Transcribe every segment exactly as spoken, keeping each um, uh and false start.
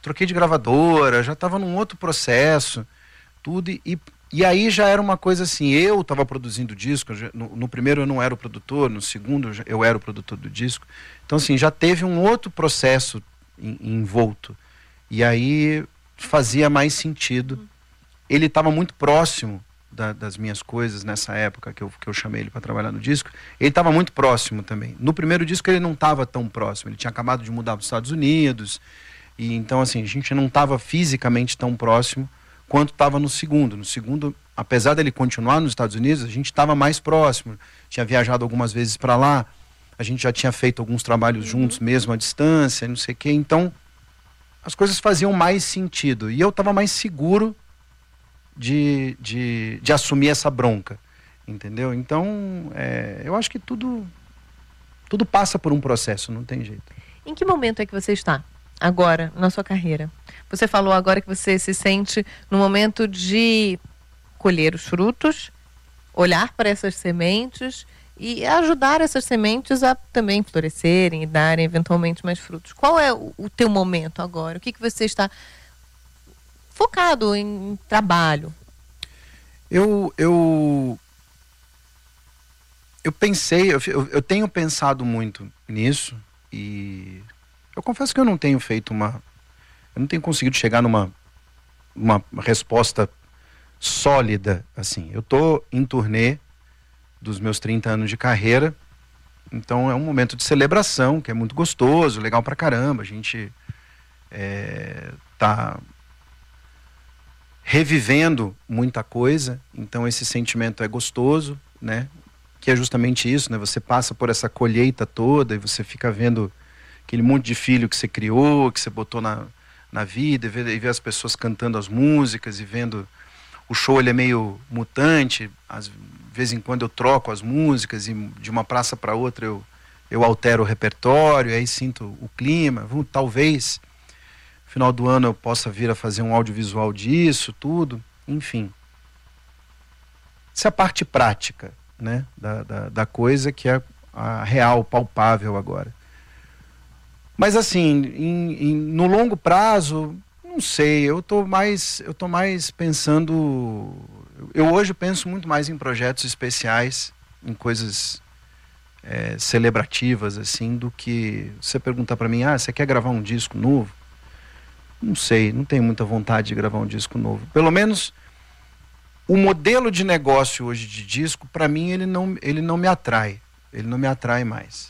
troquei de gravadora, já estava num outro processo, tudo, e, e aí já era uma coisa assim, eu estava produzindo disco, no, no primeiro eu não era o produtor, no segundo eu era o produtor do disco, então assim, já teve um outro processo em, envolto, e aí fazia mais sentido. Ele estava muito próximo da, das minhas coisas nessa época que eu, que eu chamei ele para trabalhar no disco. Ele estava muito próximo também. No primeiro disco ele não estava tão próximo, ele tinha acabado de mudar para os Estados Unidos, e então assim, a gente não estava fisicamente tão próximo quanto estava no segundo. No segundo, apesar dele continuar nos Estados Unidos, a gente estava mais próximo, tinha viajado algumas vezes para lá, a gente já tinha feito alguns trabalhos uhum. juntos mesmo à distância, não sei o quê, então as coisas faziam mais sentido, e eu estava mais seguro De, de, de assumir essa bronca, entendeu? Então, é, eu acho que tudo, tudo passa por um processo, não tem jeito. Em que momento é que você está agora na sua carreira? Você falou agora que você se sente no momento de colher os frutos, olhar para essas sementes e ajudar essas sementes a também florescerem e darem eventualmente mais frutos. Qual é o, o teu momento agora? O que, que você está focado em trabalho? Eu, eu, eu pensei, eu, eu tenho pensado muito nisso, e eu confesso que eu não tenho feito uma, eu não tenho conseguido chegar numa uma resposta sólida, assim. Eu tô em turnê dos meus trinta anos de carreira, então é um momento de celebração, que é muito gostoso, legal pra caramba, a gente é, tá revivendo muita coisa, então esse sentimento é gostoso, né? Que é justamente isso, né? Você passa por essa colheita toda e você fica vendo aquele monte de filho que você criou, que você botou na, na vida, e vê, e vê as pessoas cantando as músicas, e vendo o show, ele é meio mutante, às vezes em quando eu troco as músicas, e de uma praça para outra eu, eu altero o repertório, e aí sinto o clima, talvez final do ano eu possa vir a fazer um audiovisual disso, tudo, enfim. Essa é a parte prática, né, da, da, da coisa, que é a real, palpável agora. Mas assim, em, em, no longo prazo, não sei, eu tô mais, eu tô mais pensando, eu hoje penso muito mais em projetos especiais, em coisas é, celebrativas, assim, do que você perguntar para mim, ah, você quer gravar um disco novo? Não sei, não tenho muita vontade de gravar um disco novo. Pelo menos o modelo de negócio hoje de disco, para mim, ele não, ele não me atrai. Ele não me atrai mais.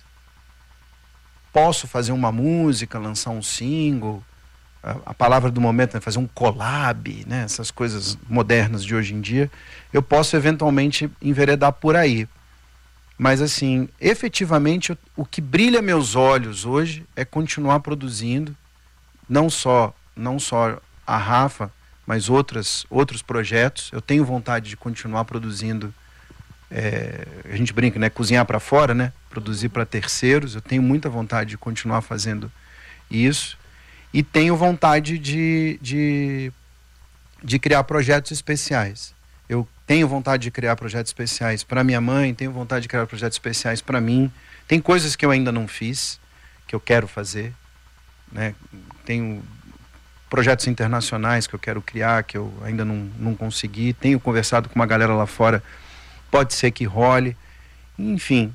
Posso fazer uma música, lançar um single, a, a palavra do momento é fazer um collab, né? Essas coisas modernas de hoje em dia. Eu posso eventualmente enveredar por aí. Mas assim, efetivamente, o, o que brilha meus olhos hoje é continuar produzindo, não só, não só a Rafa, mas outras, outros projetos. Eu tenho vontade de continuar produzindo, é, a gente brinca, né? Cozinhar para fora, né? Produzir para terceiros. Eu tenho muita vontade de continuar fazendo isso. E tenho vontade de, de, de criar projetos especiais. Eu tenho vontade de criar projetos especiais para minha mãe, tenho vontade de criar projetos especiais para mim. Tem coisas que eu ainda não fiz, que eu quero fazer, né? Tenho projetos internacionais que eu quero criar, que eu ainda não, não consegui. Tenho conversado com uma galera lá fora, pode ser que role. Enfim,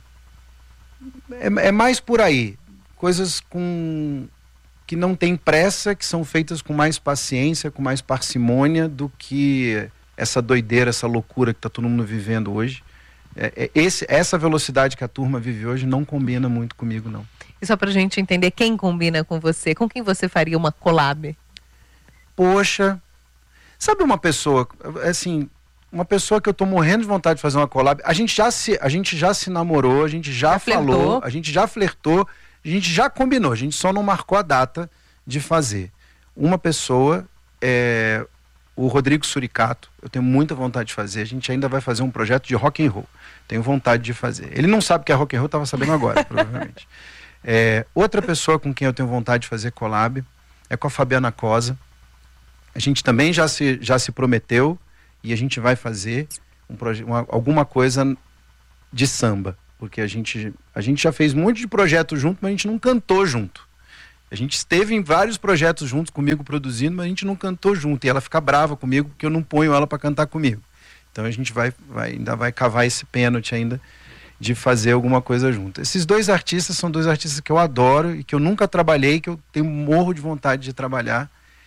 é, é mais por aí. Coisas com, que não tem pressa, que são feitas com mais paciência, com mais parcimônia, do que essa doideira, essa loucura que está todo mundo vivendo hoje. É, é, esse, essa velocidade que a turma vive hoje não combina muito comigo, não. E só pra gente entender quem combina com você, com quem você faria uma collab? Poxa, sabe uma pessoa, assim, uma pessoa que eu tô morrendo de vontade de fazer uma collab, a gente já se, a gente já se namorou, a gente já, já falou, flertou. a gente já flertou, a gente já combinou, a gente só não marcou a data de fazer. Uma pessoa, é o Rodrigo Suricato, eu tenho muita vontade de fazer, a gente ainda vai fazer um projeto de rock and roll, tenho vontade de fazer. Ele não sabe que é rock and roll, tava sabendo agora, provavelmente. É, outra pessoa com quem eu tenho vontade de fazer collab é com a Fabiana Cosa. A gente também já se, já se prometeu, e a gente vai fazer um proje- uma, alguma coisa de samba, porque a gente, a gente já fez um monte de projeto junto, mas a gente não cantou junto. A gente esteve em vários projetos juntos comigo produzindo, mas a gente não cantou junto. E ela fica brava comigo porque eu não ponho ela para cantar comigo. Então a gente vai, vai, ainda vai cavar esse pênalti ainda de fazer alguma coisa junto. Esses dois artistas são dois artistas que eu adoro e que eu nunca trabalhei, que eu tenho morro de vontade de trabalhar.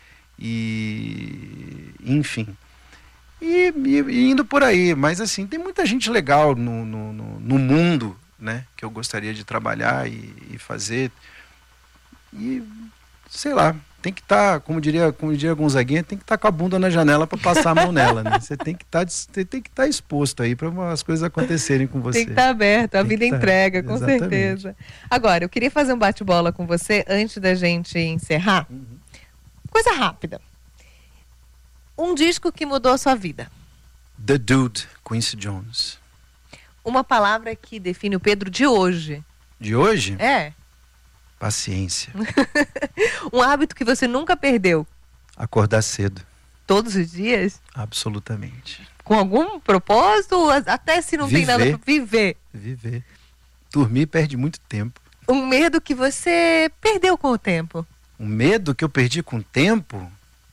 E enfim. E, e, e indo por aí. Mas assim, tem muita gente legal no, no, no, no mundo, né, que eu gostaria de trabalhar e, e fazer. E, sei lá, tem que estar, tá, como diria, como diria Gonzaguinha, tem que estar tá com a bunda na janela para passar a mão nela, né? Você tem que tá, tem que estar tá exposto aí para as coisas acontecerem com você. Tem que estar tá aberto, a tem vida tá, entrega, com exatamente. certeza. Agora, eu queria fazer um bate-bola com você antes da gente encerrar. Uhum. Coisa rápida. Um disco que mudou a sua vida. The Dude, Quincy Jones. Uma palavra que define o Pedro de hoje. De hoje? É. Paciência. Um hábito que você nunca perdeu. Acordar cedo. Todos os dias? Absolutamente. Com algum propósito? Até se não viver. tem nada para viver. Viver. Dormir perde muito tempo. Um medo que você perdeu com o tempo. Um medo que eu perdi com o tempo?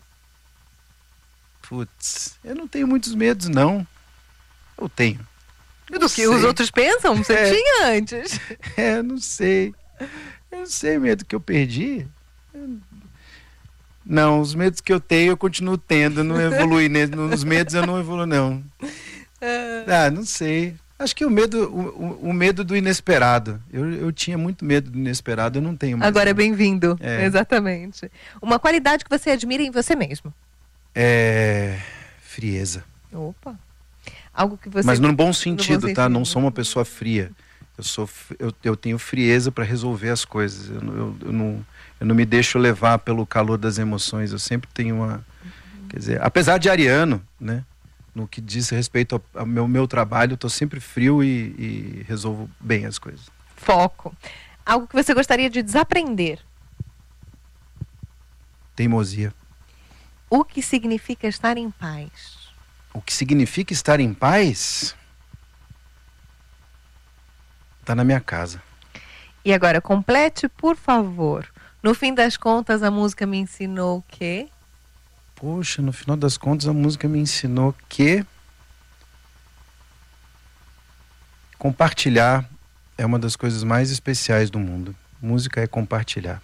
Putz, eu não tenho muitos medos, não. Eu tenho. Eu Do que sei. Os outros pensam? Você é. tinha antes. É, não sei. Eu não sei, medo que eu perdi. Não, os medos que eu tenho eu continuo tendo, não evolui. Nos medos eu não evoluo, não. Ah, não sei. Acho que o medo, o, o medo do inesperado. Eu, eu tinha muito medo do inesperado, eu não tenho mais. Agora não. É bem-vindo, é. Exatamente. Uma qualidade que você admira em você mesmo? É... frieza. Opa. Algo que você... Mas no bom sentido, no bom tá? sentido. Não sou uma pessoa fria. Eu, sou, eu, eu tenho frieza para resolver as coisas. Eu, eu, eu, não, eu não me deixo levar pelo calor das emoções. Eu sempre tenho uma... Uhum. Quer dizer, apesar de ariano, né? No que diz respeito ao, ao meu, meu trabalho, eu estou sempre frio e, e resolvo bem as coisas. Foco. Algo que você gostaria de desaprender? Teimosia. O que significa estar em paz? O que significa estar em paz? Está na minha casa. E agora, complete, por favor. No fim das contas, a música me ensinou o quê? Poxa, no final das contas, a música me ensinou que compartilhar é uma das coisas mais especiais do mundo. Música é compartilhar.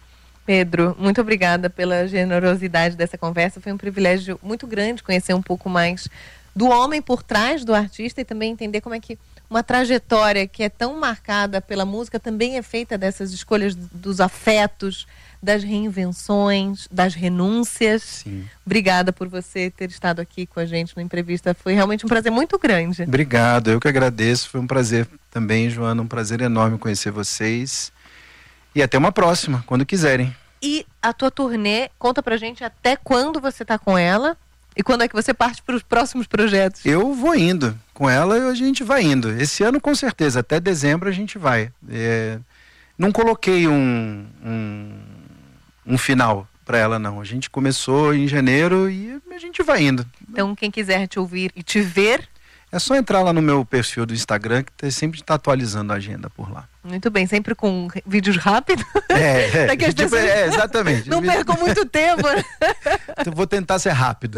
Pedro, muito obrigada pela generosidade dessa conversa. Foi um privilégio muito grande conhecer um pouco mais do homem por trás do artista e também entender como é que uma trajetória que é tão marcada pela música também é feita dessas escolhas dos afetos, das reinvenções, das renúncias. Sim. Obrigada por você ter estado aqui com a gente na entrevista. Foi realmente um prazer muito grande. Obrigado, eu que agradeço. Foi um prazer também, Joana, um prazer enorme conhecer vocês. E até uma próxima, quando quiserem. E a tua turnê, conta pra gente até quando você tá com ela e quando é que você parte para os próximos projetos? Eu vou indo. Com ela a gente vai indo. Esse ano com certeza, até dezembro a gente vai. É... Não coloquei um, um, um final para ela, não. A gente começou em janeiro e a gente vai indo. Então quem quiser te ouvir e te ver... É só entrar lá no meu perfil do Instagram, que sempre está atualizando a agenda por lá. Muito bem, sempre com vídeos rápidos. É, é, para que as tipo, pessoas é exatamente. não percam muito tempo. Então, vou tentar ser rápido.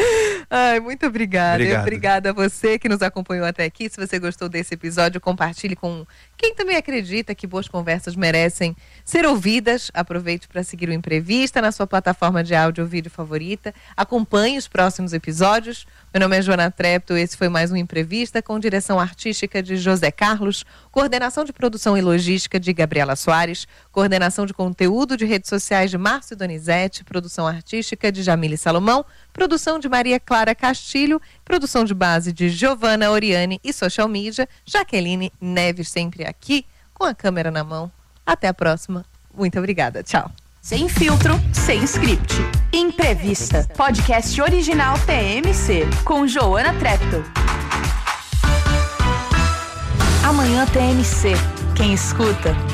Ai, muito obrigada. Obrigado. Obrigada a você que nos acompanhou até aqui. Se você gostou desse episódio, compartilhe com quem também acredita que boas conversas merecem ser ouvidas. Aproveite para seguir o Imprevista na sua plataforma de áudio ou vídeo favorita. Acompanhe os próximos episódios. Meu nome é Joana Trepto, esse foi mais um Imprevista com direção artística de José Carlos, coordenação de produção e logística de Gabriela Soares, coordenação de conteúdo de redes sociais de Márcio Donizete, produção artística de Jamile Salomão, produção de Maria Clara Castilho, produção de base de Giovana Oriane e social media, Jaqueline Neves sempre aqui com a câmera na mão. Até a próxima. Muito obrigada. Tchau. Sem filtro, sem script. Imprevista. Podcast original T M C, com Joana Trepto. Amanhã T M C. Quem escuta